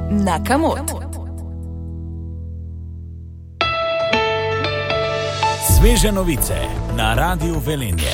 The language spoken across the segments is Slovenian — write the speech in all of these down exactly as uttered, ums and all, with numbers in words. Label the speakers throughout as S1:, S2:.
S1: na Kamot.
S2: Sveže novice na Radiu Velenje.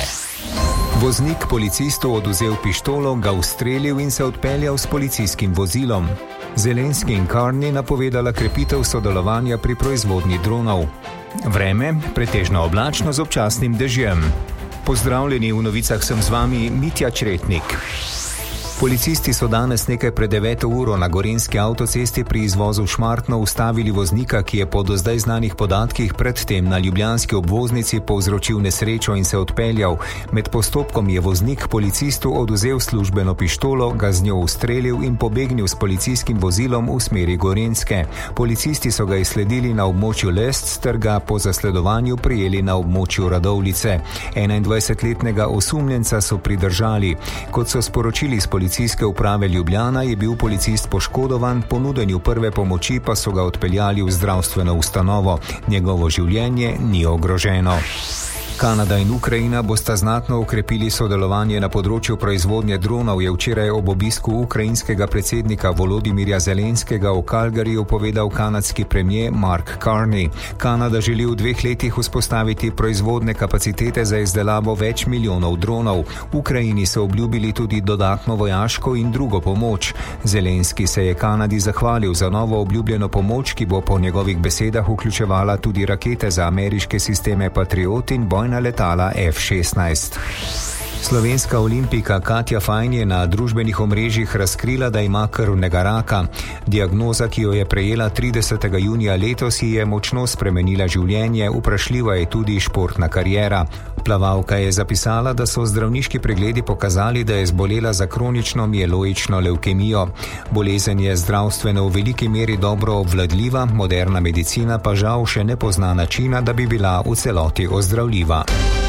S3: Voznik policistu oduzel pištolo, ga ustrelil in se odpeljal s policijskim vozilom. Zelenski in Carney napovedala krepitev sodelovanja pri proizvodnji dronov. Vreme pretežno oblačno z občasnim dežjem. Pozdravljeni, v novicah sem z vami Mitja Čretnik. Policisti so danes nekaj pred deveto uro na gorenjski avtocesti pri izvozu Šmartno ustavili voznika, ki je po do zdaj znanih podatkih predtem na ljubljanski obvoznici povzročil nesrečo in se odpeljal. Med postopkom je voznik policistu oduzel službeno pištolo, ga z njo ustrelil in pobegnil s policijskim vozilom v smeri Gorenjske. Policisti so ga izsledili na območju Lest ter ga po zasledovanju prijeli na območju Radovljice. enaindvajsetletnega osumljenca so pridržali. Kot so sporočili s policijske uprave Ljubljana, je bil policist poškodovan, po nudenju prve pomoči pa so ga odpeljali v zdravstveno ustanovo. Njegovo življenje ni ogroženo. Kanada in Ukrajina bosta znatno okrepili sodelovanje na področju proizvodnje dronov, je včeraj ob obisku ukrajinskega predsednika Volodimirja Zelenskega v Calgaryju povedal kanadski premier Mark Carney. Kanada želi v dveh letih vzpostaviti proizvodne kapacitete za izdelavo več milijonov dronov. Ukrajini so obljubili tudi dodatno vojaško in drugo pomoč. Zelenski se je Kanadi zahvalil za novo obljubljeno pomoč, ki bo po njegovih besedah vključevala tudi rakete za ameriške sisteme Patriot in boj na letala F šestnajst. Slovenska olimpijka Katja Fajn je na družbenih omrežjih razkrila, da ima krvnega raka. Diagnoza, ki jo je prejela tridesetega junija letos, ji je močno spremenila življenje, vprašljiva je tudi športna kariera. Plavalka je zapisala, da so zdravniški pregledi pokazali, da je zbolela za kronično mieloično levkemijo. Bolezen je zdravstveno v veliki meri dobro obvladljiva, moderna medicina pa žal še ne pozna načina, da bi bila v celoti ozdravljiva.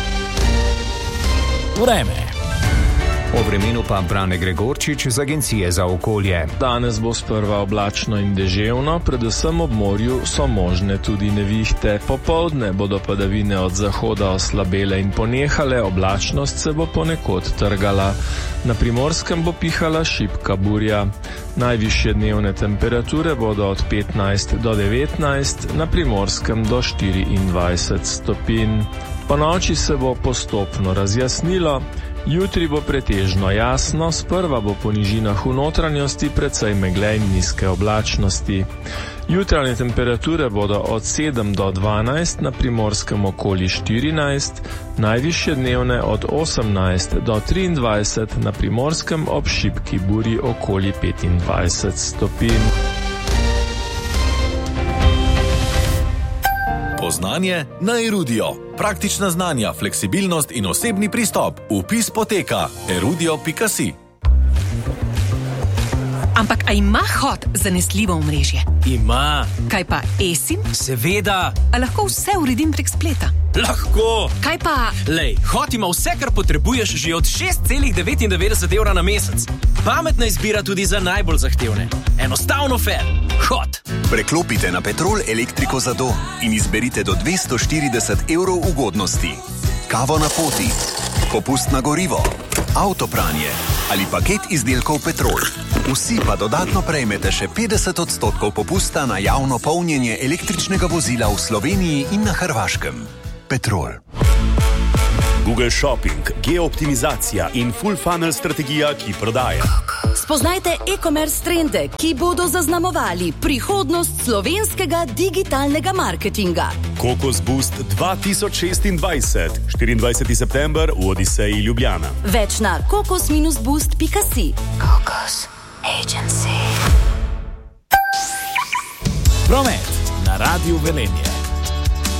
S2: Vreme.
S3: O vremenu pa Brane Gregorčič z Agencije za okolje.
S4: Danes bo sprva oblačno in deževno, predvsem ob morju so možne tudi nevihte. Popoldne bodo padavine od zahoda oslabele in ponehale, oblačnost se bo ponekod trgala. Na Primorskem bo pihala šibka burja. Najvišje dnevne temperature bodo od petnajst do devetnajst, na Primorskem do štiriindvajset stopinj. Po noči se bo postopno razjasnilo, jutri bo pretežno jasno, sprva bo po nižinah v notranjosti precej megle in nizke oblačnosti. Jutranje temperature bodo od sedem do dvanajst, na Primorskem okoli štirinajst, najvišje dnevne od osemnajst do triindvajset, na Primorskem ob šibki burji okoli petindvajset stopinj.
S5: Poznanje na Erudio. Praktična znanja, fleksibilnost in osebni pristop. Vpis poteka erudio pika si.
S1: Ampak a ima Hot zanesljivo omrežje?
S6: Ima.
S1: Kaj pa eSIM?
S6: Seveda.
S1: A lahko vse uredim prek spleta?
S6: Lahko.
S1: Kaj pa...
S6: Lej, Hot ima vse, kar potrebuješ že od šest celih devetindevetdeset evra na mesec. Pametna izbira tudi za najbolj zahtevne. Enostavno fair. Hot.
S7: Preklopite na Petrol elektriko za dom in izberite do dvesto štirideset evrov ugodnosti. Kavo na poti, popust na gorivo, avtopranje ali paket izdelkov Petrol. Vsi pa dodatno prejmete še petdeset odstotkov popusta na javno polnjenje električnega vozila v Sloveniji in na Hrvaškem. Petrol.
S8: Google Shopping, geooptimizacija in full funnel strategija, ki prodaja.
S9: Spoznajte e-commerce trende, ki bodo zaznamovali prihodnost slovenskega digitalnega marketinga.
S8: Kokos Boost dva tisoč šestindvajset, štiriindvajseti september v Odiseji Ljubljana.
S9: Več na kokos boost pika si.
S1: Kokos Agency.
S2: Promet na Radiu Velenje.